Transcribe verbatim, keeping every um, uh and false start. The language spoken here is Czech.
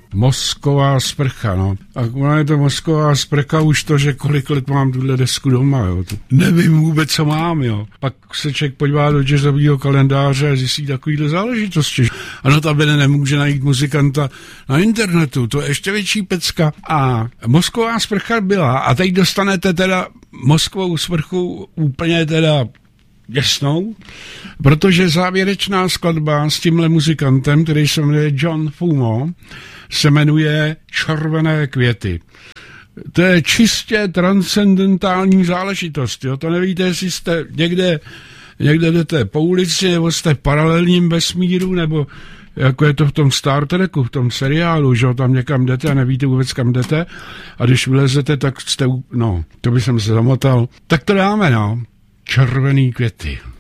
Mozková sprcha, no. A ona je to mozková sprcha už to, že kolik let mám tuhle desku doma, jo. To nevím vůbec, co mám, jo. Pak se člověk podívá do jazzového kalendáře a zjistí takovýhle záležitosti. Ano, ta bene nemůže najít muzikanta na internetu, to je ještě větší pecka. A mozková sprcha byla. A teď dostanete teda mozkovou sprchu úplně teda jasnou, protože závěrečná skladba s tímhle muzikantem, který se jmenuje John Fumo, se jmenuje Červené květy. To je čistě transcendentální záležitost, jo? To nevíte, jestli jste někde, někde jdete po ulici, nebo jste v paralelním vesmíru, nebo jako je to v tom Star Treku, v tom seriálu, že tam někam jdete a nevíte vůbec, kam jdete, a když vylezete, tak jste, no, to by jsem se zamotal. Tak to dáme, no. Červený květy.